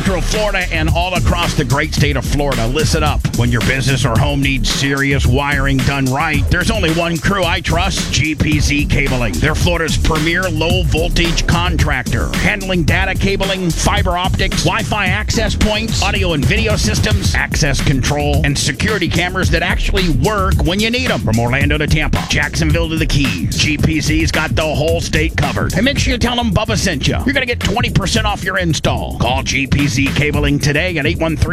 Central Florida and all across the great state of Florida. Listen up. When your business or home needs serious wiring done right, there's only one crew I trust, GPZ Cabling. They're Florida's premier low-voltage contractor, handling data cabling, fiber optics, Wi-Fi access points, audio and video systems, access control, and security cameras that actually work when you need them. From Orlando to Tampa, Jacksonville to the Keys, GPZ's got the whole state covered. And make sure you tell them Bubba sent you. You're going to get 20% off your install. Call GPZ Cabling today at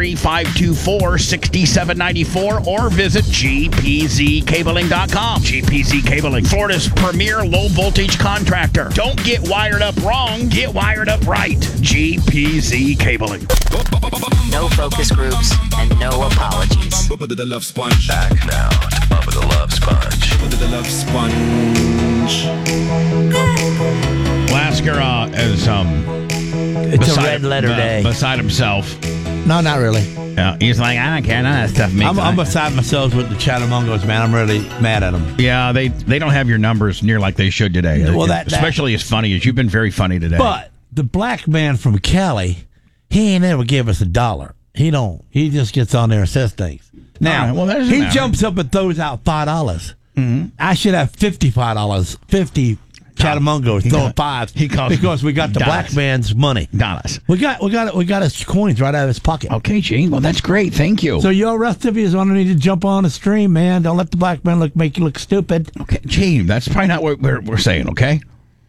813-524-6794 or visit gpzcabling.com. GPZ Cabling, Florida's premier low-voltage contractor. Don't get wired up wrong. Get wired up right. GPZ Cabling. No focus groups and no apologies. Bubba the Love Sponge. Back now to Bubba the Love Sponge. Bubba the Love Sponge. Lasker is It's a red letter day. beside himself. No, not really. Yeah, he's like, I don't care. None of that stuff makes I'm beside myself with the Chattamongos, man. I'm really mad at them. Yeah, they don't have your numbers near like they should today. Well, especially as funny as you've been very funny today. But the black man from Cali, he ain't ever give us $1. He don't. He just gets on there and says things. Now, well, that doesn't he matter. jumps up and throws out $5. Mm-hmm. I should have $55. 50 Chattamongos throwing fives because we got the black man's money. Dollars. We got his coins right out of his pocket. Okay, Gene. Well, that's great. Thank you. So you rest of you is going to need to jump on the stream, man. Don't let the black man make you look stupid. Okay, Gene. That's probably not what we're saying. Okay.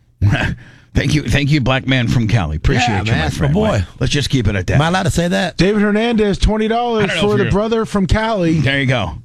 Thank you, black man from Cali. Appreciate you, man, my that's friend. my boy. Well, let's just keep it at that. Am I allowed to say that? David Hernandez, $20 for the brother from Cali. There you go.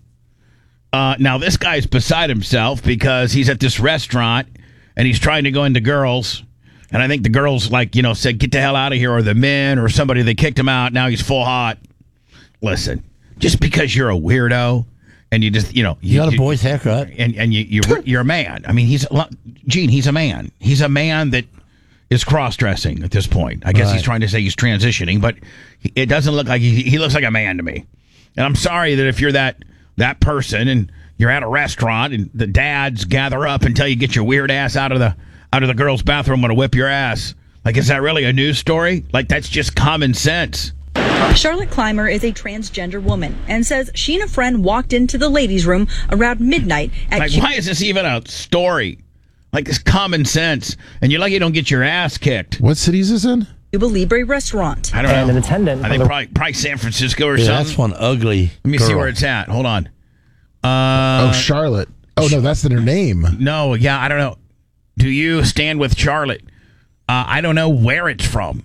Now, this guy's beside himself because he's at this restaurant and he's trying to go into girls. And I think the girls, said, get the hell out of here, or the men or somebody, they kicked him out. Now he's full hot. Listen, just because you're a weirdo and you just, you got a boy's haircut. And you're a man. I mean, he's a man. He's a man that is cross-dressing at this point. I guess he's trying to say he's transitioning, but it doesn't look like he looks like a man to me. And I'm sorry that if you're that person and you're at a restaurant and the dads gather up until you get your weird ass out of the girls' bathroom to whip your ass. Like, is that really a news story? Like, that's just common sense. Charlotte Clymer is a transgender woman and says she and a friend walked into the ladies' room around midnight. Why is this even a story? Like, this common sense. And you're lucky you don't get your ass kicked. What city is this in? Cuba Libre restaurant. I don't know. And an attendant. I think probably San Francisco or Yeah, something. that's one ugly Let me girl. see where it's at. Hold on. Charlotte. Oh, no, that's her name. No, yeah, I don't know. Do you stand with Charlotte? I don't know where it's from.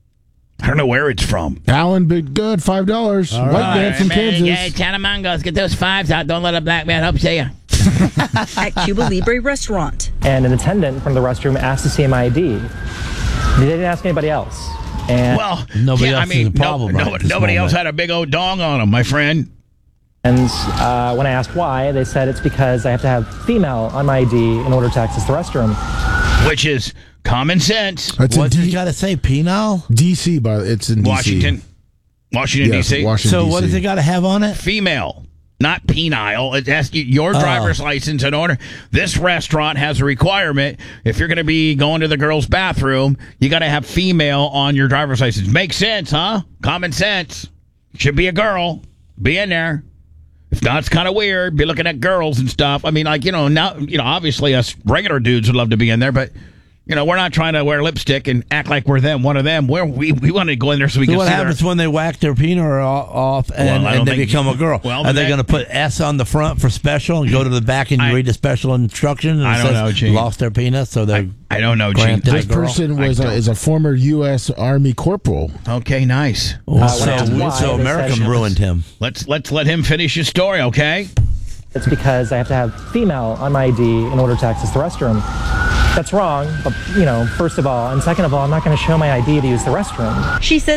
Alan, big good, $5. White man from Kansas. Yeah, Chattamongos, get those fives out. Don't let a black man up to you. At Cuba Libre restaurant. And an attendant from the restroom asked to see my ID. They didn't ask anybody else. And nobody else is a problem. Nobody else had a big old dong on them, my friend. And when I asked why, they said it's because I have to have female on my ID in order to access the restroom. Which is common sense. What's it got to say, penile? D.C., it's in D.C. Washington, Yes, D.C. Washington, So D.C. what does it got to have on it? Female, not penile. It has your driver's license in order. This restaurant has a requirement. If you're going to be going to the girls' bathroom, you got to have female on your driver's license. Makes sense, huh? Common sense. Should be a girl. Be in there. If not, it's kind of weird. Be looking at girls and stuff. I mean, now, obviously us regular dudes would love to be in there, but, we're not trying to wear lipstick and act like we're one of them. We want to go in there so we can What see happens when they whack their penile off and they become a girl? Well, Are they going to put S on the front for special and go to the back and you read the special instructions? And I don't know, Gene. Lost their penis, so they. I don't know, Gene. Granted. This person is a former U.S. Army corporal. Okay, nice. So America ruined him. Let's let him finish his story, okay? It's because I have to have female on my ID in order to access the restroom. That's wrong, but, first of all. And second of all, I'm not going to show my ID to use the restroom. She says